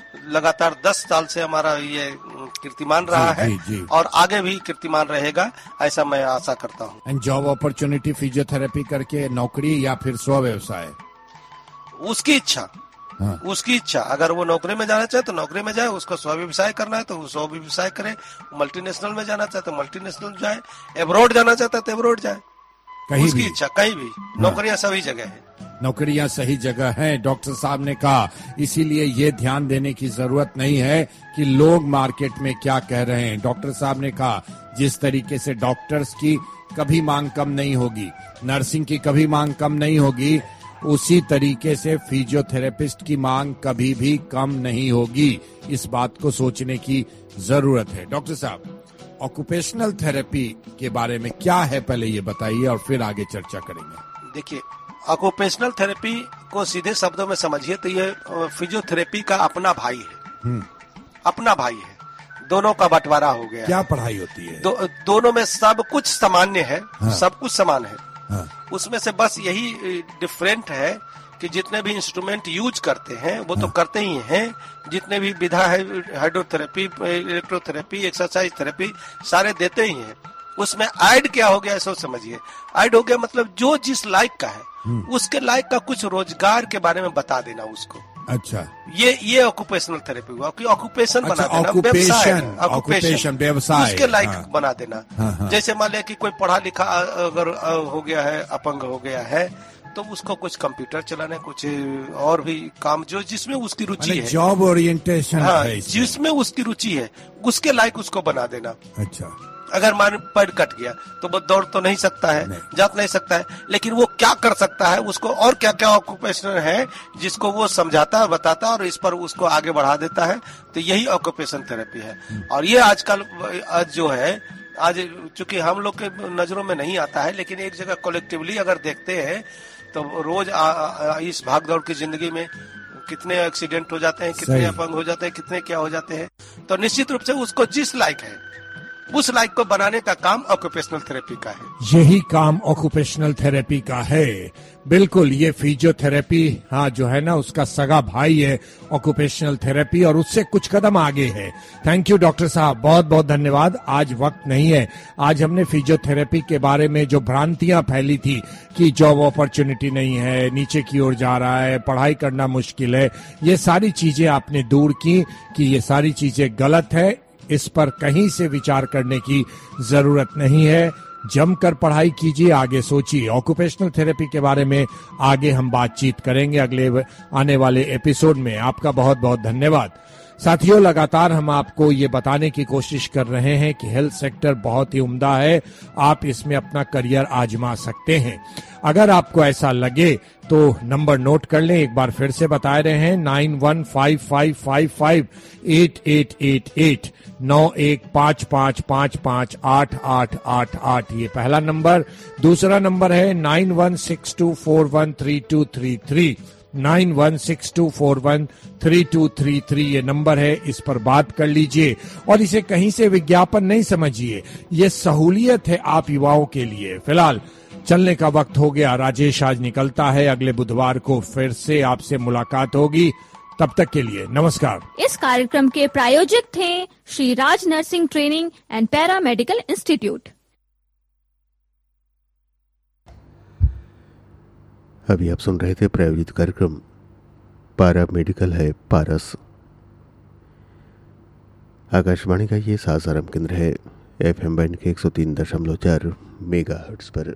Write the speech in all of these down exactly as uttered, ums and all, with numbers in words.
लगातार दस साल से हमारा ये कीर्तिमान रहा जी, है जी, जी। और आगे भी कीर्तिमान रहेगा, ऐसा मैं आशा करता हूँ। एंड जॉब अपॉर्चुनिटी फिजियोथेरेपी करके नौकरी या फिर स्व व्यवसाय? उसकी इच्छा, हाँ। उसकी इच्छा। अगर वो नौकरी में जाना चाहे तो नौकरी में जाए, उसको स्व व्यवसाय करना है तो वो स्व व्यवसाय करे, मल्टीनेशनल में जाना चाहे तो मल्टीनेशनल जाए, एब्रॉड जाना चाहता है तो एब्रॉड जाए, कहीं उसकी भी इच्छा, कहीं भी। नौकरियां सभी जगह है, नौकरियां सही जगह है, डॉक्टर साहब ने कहा। इसीलिए ये ध्यान देने की जरूरत नहीं है कि लोग मार्केट में क्या कह रहे हैं। डॉक्टर साहब ने कहा जिस तरीके से डॉक्टर्स की कभी मांग कम नहीं होगी, नर्सिंग की कभी मांग कम नहीं होगी, उसी तरीके से फिजियोथेरेपिस्ट की मांग कभी भी कम नहीं होगी। इस बात को सोचने की जरूरत है। डॉक्टर साहब, ऑक्यूपेशनल थेरेपी के बारे में क्या है पहले ये बताइए और फिर आगे चर्चा करेंगे। देखिए, ऑक्यूपेशनल थेरेपी को सीधे शब्दों में समझिए तो ये फिजियोथेरेपी का अपना भाई है, अपना भाई है, दोनों का बंटवारा हो गया। क्या पढ़ाई होती है? दो, दोनों में सब कुछ सामान्य है, हाँ। सब कुछ समान है, हाँ। उसमें से बस यही डिफरेंट है कि जितने भी इंस्ट्रूमेंट यूज करते हैं वो हाँ। तो करते ही हैं, जितने भी विधा है, हाइड्रोथेरेपी, इलेक्ट्रोथेरेपी, एक्सरसाइज थेरेपी, सारे देते ही हैं। उसमें ऐड क्या हो गया ऐसा समझिए। ऐड हो गया मतलब जो जिस लायक का है उसके लायक का कुछ रोजगार के बारे में बता देना उसको। अच्छा, ये ये ऑक्यूपेशनल थेरेपी हुआ कि ऑक्यूपेशन अच्छा, बना देना, ऑक्यूपेशन, ऑक्यूपेशन, व्यवसाय, उसके लायक हाँ। बना देना। हाँ, हाँ। जैसे मान लिया कि कोई पढ़ा लिखा अगर हो गया है, अपंग हो गया है, तो उसको कुछ कंप्यूटर चलाने, कुछ और भी काम जो जिसमें उसकी रुचि है, जॉब ओरिएंटेशन हाँ, है, जिसमें उसकी रुचि है उसके लायक उसको बना देना। अच्छा, अगर मान पैर कट गया तो वो दौड़ तो नहीं सकता है, नहीं। जात नहीं सकता है, लेकिन वो क्या कर सकता है, उसको और क्या क्या ऑक्यूपेशन है जिसको वो समझाता बताता और इस पर उसको आगे बढ़ा देता है। तो यही ऑक्यूपेशन थेरेपी है। और ये आजकल आज जो है, आज चूंकि हम लोग के नजरों में नहीं आता है, लेकिन एक जगह कलेक्टिवली अगर देखते हैं तो रोज आ, आ, इस भागदौड़ की जिंदगी में कितने एक्सीडेंट हो जाते हैं, कितने अपंग हो जाते हैं, कितने क्या हो जाते हैं। तो निश्चित रूप से उसको जिस लायक है उस लायक को बनाने का काम ऑक्यूपेशनल थेरेपी का है। यही काम ऑक्यूपेशनल थेरेपी का है। बिल्कुल, ये फिजियोथेरेपी हाँ जो है ना उसका सगा भाई है ऑक्यूपेशनल थेरेपी, और उससे कुछ कदम आगे है। थैंक यू डॉक्टर साहब, बहुत बहुत धन्यवाद। आज वक्त नहीं है, आज हमने फिजियोथेरेपी के बारे में जो भ्रांतियां फैली थी कि जॉब अपॉर्चुनिटी नहीं है, नीचे की ओर जा रहा है, पढ़ाई करना मुश्किल है, ये सारी चीजें आपने दूर की कि ये सारी चीजें गलत है। इस पर कहीं से विचार करने की जरूरत नहीं है। जमकर पढ़ाई कीजिए, आगे सोचिए। ऑक्यूपेशनल थेरेपी के बारे में आगे हम बातचीत करेंगे अगले आने वाले एपिसोड में। आपका बहुत बहुत धन्यवाद। साथियों, लगातार हम आपको ये बताने की कोशिश कर रहे हैं कि हेल्थ सेक्टर बहुत ही उम्दा है, आप इसमें अपना करियर आजमा सकते हैं। अगर आपको ऐसा लगे तो नंबर नोट कर लें, एक बार फिर से बता रहे हैं, nine one five five five five eight eight eight eight, नौ एक पाँच पाँच पाँच पाँच आठ आठ आठ आठ, ये पहला नंबर। दूसरा नंबर है nine one six to four one three to three three, nine one six to four one three to three three, ये नंबर है, इस पर बात कर लीजिए। और इसे कहीं से विज्ञापन नहीं समझिए, ये सहूलियत है आप युवाओं के लिए। फिलहाल चलने का वक्त हो गया, राजेश आज निकलता है। अगले बुधवार को फिर से आपसे मुलाकात होगी, तब तक के लिए नमस्कार। इस कार्यक्रम के प्रायोजक थे Shri Raj nursing training and para medical institute. अभी आप सुन रहे थे प्रायोजित कार्यक्रम पारा मेडिकल है पारस। आकाशवाणी का ये सासाराम केंद्र है, एफ एम बैंड के एक सौ तीन दशमलव चार मेगा हर्ट्ज पर।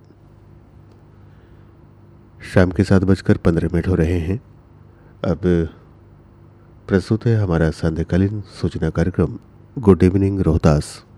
शाम के सात बजकर पंद्रह मिनट हो रहे हैं। अब प्रस्तुत है हमारा संध्याकालीन सूचना कार्यक्रम गुड इवनिंग रोहतास।